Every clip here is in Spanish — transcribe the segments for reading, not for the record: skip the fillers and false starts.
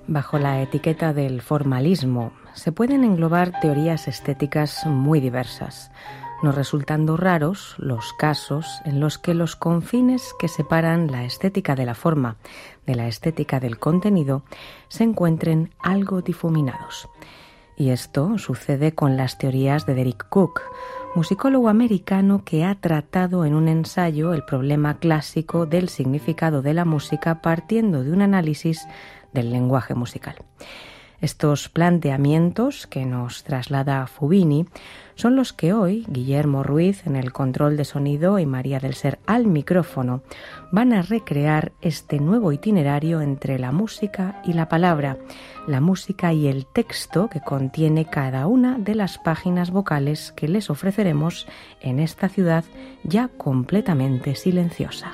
Bajo la etiqueta del formalismo se pueden englobar teorías estéticas muy diversas, no resultando raros los casos en los que los confines que separan la estética de la forma de la estética del contenido se encuentren algo difuminados. Y esto sucede con las teorías de Derek Cook, musicólogo americano que ha tratado en un ensayo el problema clásico del significado de la música partiendo de un análisis del lenguaje musical. Estos planteamientos que nos traslada Fubini son los que hoy Guillermo Ruiz en el control de sonido y María del Ser al micrófono van a recrear este nuevo itinerario entre la música y la palabra, la música y el texto que contiene cada una de las páginas vocales que les ofreceremos en esta ciudad ya completamente silenciosa.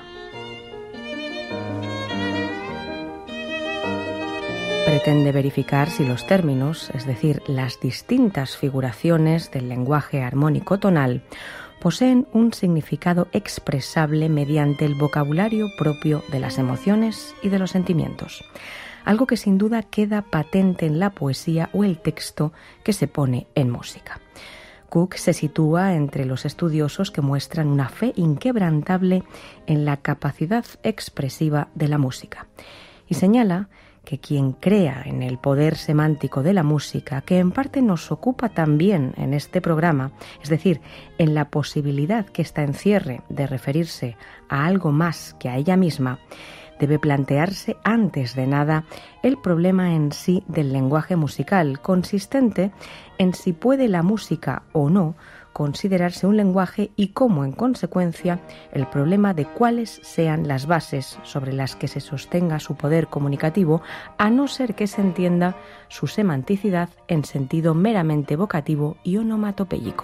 Pretende verificar si los términos, es decir, las distintas figuraciones del lenguaje armónico tonal, poseen un significado expresable mediante el vocabulario propio de las emociones y de los sentimientos, algo que sin duda queda patente en la poesía o el texto que se pone en música. Cook se sitúa entre los estudiosos que muestran una fe inquebrantable en la capacidad expresiva de la música y señala que quien crea en el poder semántico de la música, que en parte nos ocupa también en este programa, es decir, en la posibilidad que ésta encierre de referirse a algo más que a ella misma, debe plantearse antes de nada el problema en sí del lenguaje musical, consistente en si puede la música o no considerarse un lenguaje y cómo, en consecuencia, el problema de cuáles sean las bases sobre las que se sostenga su poder comunicativo, a no ser que se entienda su semanticidad en sentido meramente evocativo y onomatopéyico.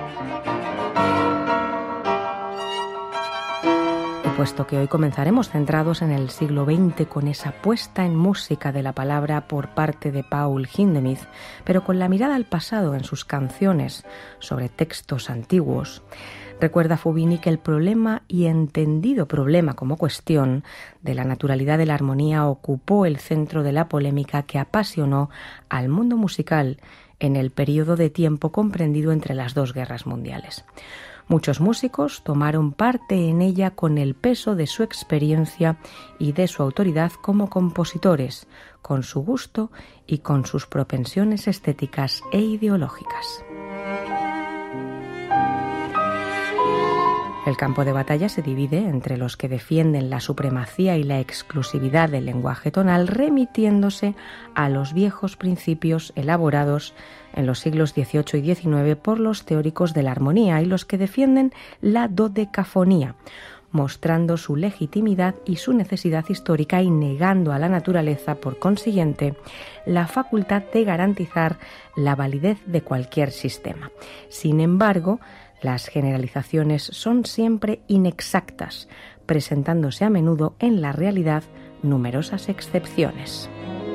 Puesto que hoy comenzaremos centrados en el siglo XX con esa puesta en música de la palabra por parte de Paul Hindemith, pero con la mirada al pasado en sus canciones sobre textos antiguos, recuerda Fubini que el problema, y entendido problema como cuestión, de la naturalidad de la armonía ocupó el centro de la polémica que apasionó al mundo musical en el periodo de tiempo comprendido entre las dos guerras mundiales. Muchos músicos tomaron parte en ella con el peso de su experiencia y de su autoridad como compositores, con su gusto y con sus propensiones estéticas e ideológicas. El campo de batalla se divide entre los que defienden la supremacía y la exclusividad del lenguaje tonal, remitiéndose a los viejos principios elaborados en los siglos XVIII y XIX por los teóricos de la armonía, y los que defienden la dodecafonía, mostrando su legitimidad y su necesidad histórica y negando a la naturaleza, por consiguiente, la facultad de garantizar la validez de cualquier sistema. Sin embargo, las generalizaciones son siempre inexactas, presentándose a menudo en la realidad numerosas excepciones.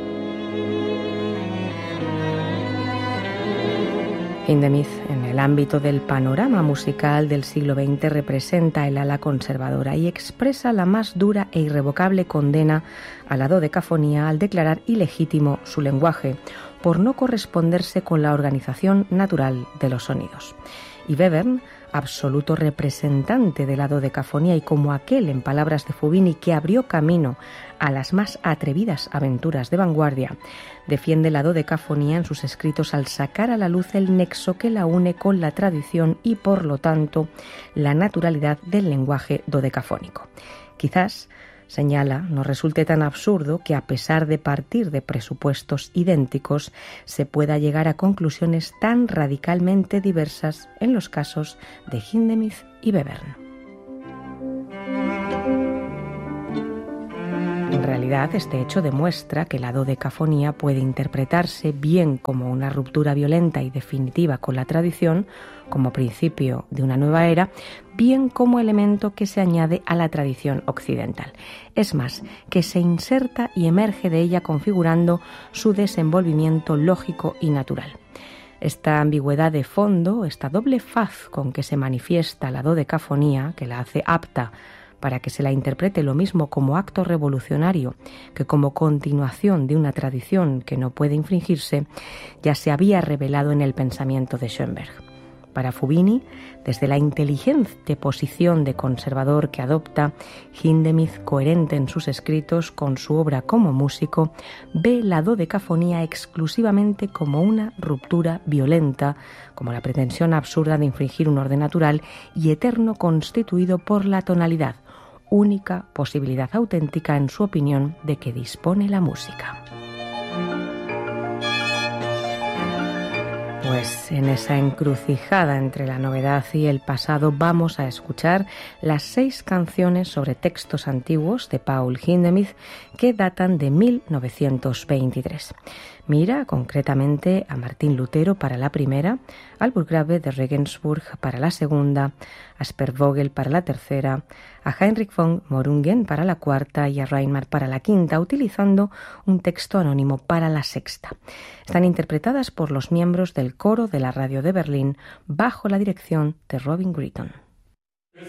Hindemith, en el ámbito del panorama musical del siglo XX, representa el ala conservadora y expresa la más dura e irrevocable condena a la dodecafonía al declarar ilegítimo su lenguaje por no corresponderse con la organización natural de los sonidos. Y Webern, absoluto representante de la dodecafonía y como aquel, en palabras de Fubini, que abrió camino a las más atrevidas aventuras de vanguardia, defiende la dodecafonía en sus escritos al sacar a la luz el nexo que la une con la tradición y, por lo tanto, la naturalidad del lenguaje dodecafónico. Quizás, señala, no resulte tan absurdo que, a pesar de partir de presupuestos idénticos, se pueda llegar a conclusiones tan radicalmente diversas en los casos de Hindemith y Webern. En realidad, este hecho demuestra que la dodecafonía puede interpretarse bien como una ruptura violenta y definitiva con la tradición, como principio de una nueva era, bien como elemento que se añade a la tradición occidental. Es más, que se inserta y emerge de ella configurando su desenvolvimiento lógico y natural. Esta ambigüedad de fondo, esta doble faz con que se manifiesta la dodecafonía, que la hace apta para que se la interprete lo mismo como acto revolucionario que como continuación de una tradición que no puede infringirse, ya se había revelado en el pensamiento de Schoenberg. Para Fubini, desde la inteligente posición de conservador que adopta, Hindemith, coherente en sus escritos con su obra como músico, ve la dodecafonía exclusivamente como una ruptura violenta, como la pretensión absurda de infringir un orden natural y eterno constituido por la tonalidad, única posibilidad auténtica, en su opinión, de que dispone la música. Pues en esa encrucijada entre la novedad y el pasado vamos a escuchar las 6 canciones sobre textos antiguos de Paul Hindemith que datan de 1923. Mira concretamente a Martín Lutero para la primera, al Burggrabe de Regensburg para la segunda, a Spervogel para la tercera, a Heinrich von Morungen para la cuarta y a Reinmar para la quinta, utilizando un texto anónimo para la sexta. Están interpretadas por los miembros del coro de la radio de Berlín bajo la dirección de Robin Gritton.